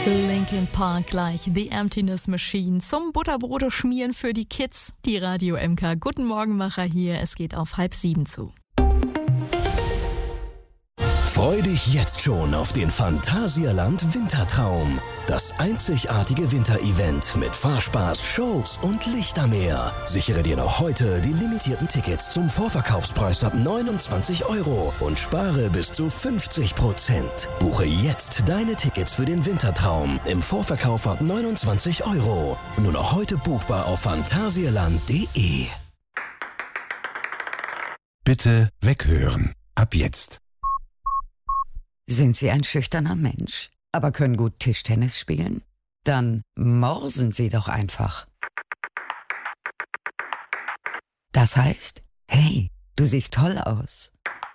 Linkin Park gleich The Emptiness Machine zum Butterbrote schmieren für die Kids. Die Radio MK Guten Morgenmacher hier. Es geht auf 6:30 zu. Freu dich jetzt schon auf den Phantasialand Wintertraum. Das einzigartige Winterevent mit Fahrspaß, Shows und Lichtermeer. Sichere dir noch heute die limitierten Tickets zum Vorverkaufspreis ab 29 € und spare bis zu 50%. Buche jetzt deine Tickets für den Wintertraum im Vorverkauf ab 29 €. Nur noch heute buchbar auf phantasialand.de. Bitte weghören. Ab jetzt. Sind Sie ein schüchterner Mensch, aber können gut Tischtennis spielen? Dann morsen Sie doch einfach. Das heißt, hey, du siehst toll aus.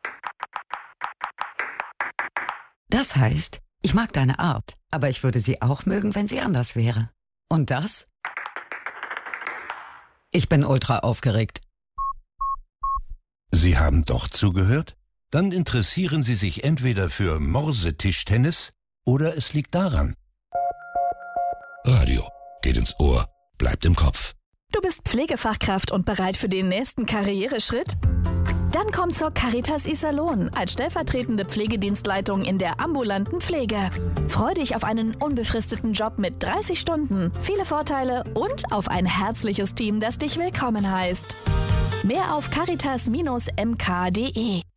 Das heißt, ich mag deine Art, aber ich würde sie auch mögen, wenn sie anders wäre. Und das? Ich bin ultra aufgeregt. Sie haben doch zugehört? Dann interessieren Sie sich entweder für Morsetischtennis oder es liegt daran. Radio geht ins Ohr, bleibt im Kopf. Du bist Pflegefachkraft und bereit für den nächsten Karriereschritt? Dann komm zur Caritas Iserlohn als stellvertretende Pflegedienstleitung in der ambulanten Pflege. Freu dich auf einen unbefristeten Job mit 30 Stunden, viele Vorteile und auf ein herzliches Team, das dich willkommen heißt. Mehr auf caritas-mk.de.